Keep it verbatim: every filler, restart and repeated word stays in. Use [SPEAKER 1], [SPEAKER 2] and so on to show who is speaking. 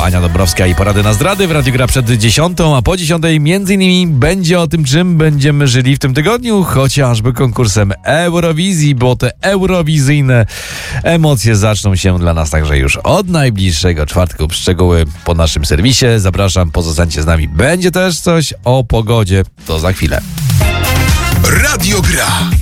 [SPEAKER 1] Ania Dąbrowska i porady na zdrady w Radiu Gra przed dziesiątą, a po dziesiątej między innymi będzie o tym, czym będziemy żyli w tym tygodniu, chociażby konkursem Eurowizji, bo te eurowizyjne emocje zaczną się dla nas także już od najbliższego czwartku. Szczegóły po naszym serwisie. Zapraszam, pozostańcie z nami. Będzie też coś o pogodzie. To za chwilę.
[SPEAKER 2] Radio Gra.